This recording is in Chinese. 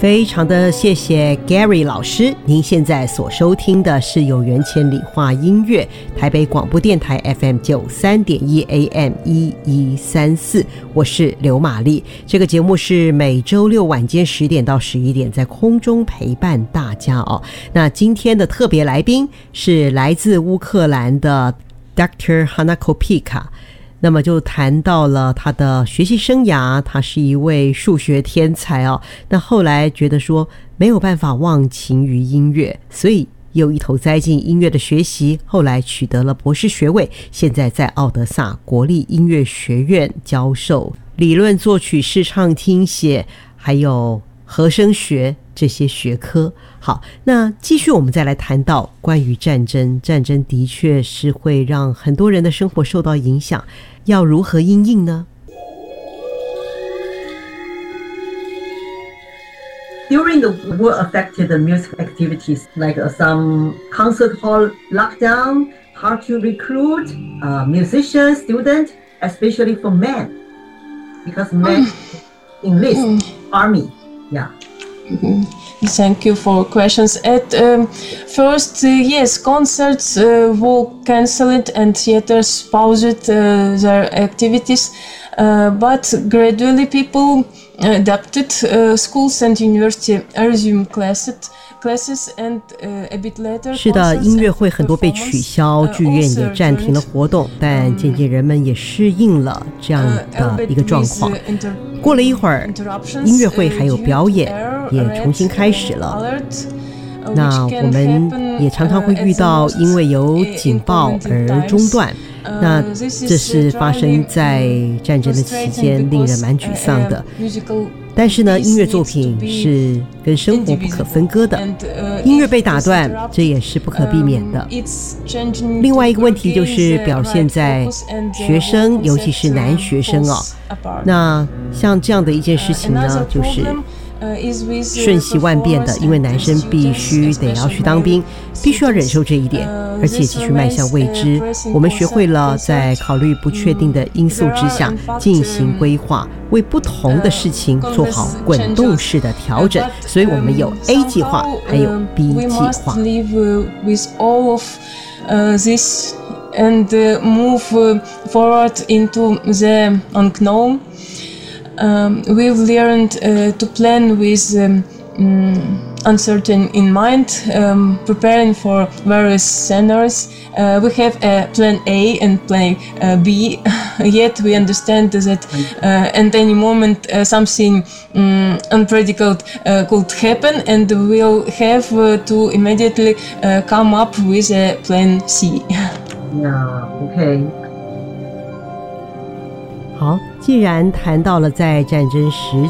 非常的谢谢 Gary 老师，您现在所收听的是有缘千里话音乐，台北广播电台 FM93.1 AM1134， 我是刘玛丽。这个节目是每周六晚间10点到11点在空中陪伴大家哦。那今天的特别来宾是来自乌克兰的 Dr. Hanako Pika，那么就谈到了他的学习生涯，他是一位数学天才哦。那后来觉得说没有办法忘情于音乐，所以又一头栽进音乐的学习，后来取得了博士学位，现在在奥德萨国立音乐学院教授理论作曲、视唱听写还有和声学这些学科。好，那继续我们再来谈到关于战争。战争的确是会让很多人的生活受到影响，要如何因应呢？ During the war affected the music activities, like some concert hall lockdown, how to recruit musicians, students, especially for men, because men enlist army. Yeah. Thank you for questions. At first, yes, concerts were cancelled and theaters paused their activities, but gradually people adapted. Schools and university resumed classes, and a bit later. 是的，音乐会很多被取消，剧院也暂停了活动，但渐渐人们也适应了这样的一个状况。过了一会儿，音乐会还有表演也重新开始了。那我们也常常会遇到因为有警报而中断，那这是发生在战争的期间，令人蛮沮丧的。但是呢，音乐作品是跟生活不可分割的，音乐被打断，这也是不可避免的。另外一个问题就是表现在学生，尤其是男学生哦。那像这样的一件事情呢，就是瞬息万变的，因为男生必须得要去当兵，必须要忍受这一点，而且继续迈向未知。我们学会了在考虑不确定的因素之下进行规划，为不同的事情做好滚动式的调整，所以我们有 A 计划还有 B 计划。 And move forward into the unknown. We've learned to plan with uncertain in mind, preparing for various scenarios. We have a plan A and plan B, yet we understand that at any moment something unpredictable could happen, and we'll have to immediately come up with a plan C. Yeah, okay. 好，既然谈到了在战争时